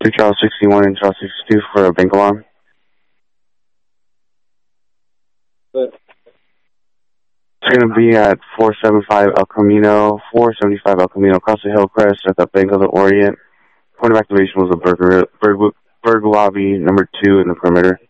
Charles 61 and Charles 62 for a bank alarm. But It's going to be at 475 El Camino, across the Hillcrest at the Bank of the Orient. Point of activation was a burglary number 2 in the perimeter.